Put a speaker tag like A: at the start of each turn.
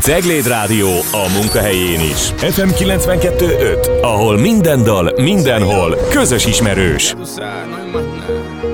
A: Cegléd Rádió a munkahelyén is. FM 92.5, ahol minden dal, mindenhol közös ismerős.
B: No hay más nada.